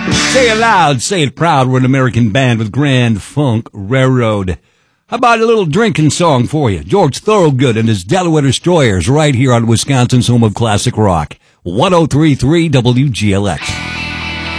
Say it loud, say it proud. We're an American band with Grand Funk Railroad. How about a little drinking song for you? George Thorogood and his Delaware Destroyers right here on Wisconsin's home of classic rock. 103.3 WGLX.